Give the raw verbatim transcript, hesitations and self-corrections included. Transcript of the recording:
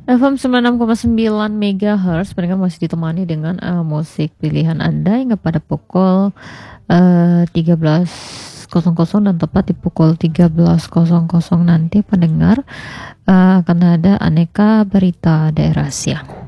F M sembilan puluh enam koma sembilan megahertz, mereka masih ditemani dengan uh, musik pilihan Anda hingga pada pukul uh, tiga belas dan tepat di pukul tiga belas nanti pendengar uh, akan ada aneka berita daerah siang.